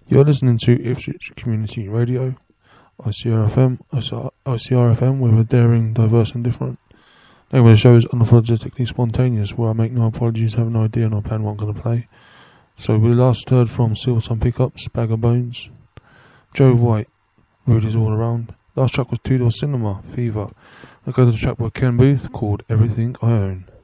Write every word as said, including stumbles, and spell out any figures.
You're listening to Ipswich Community Radio, I C R F M, I C R F M, where we're daring, diverse and different. Name of the show is Unapologetically Spontaneous, where I make no apologies, have no idea, no plan what I'm going to play. So we last heard from Silverton Pickups, Bag of Bones, Joe White, Rudy's All Around. Last track was Two Door Cinema, Fever. I go to the track by Ken Booth called Everything I Own.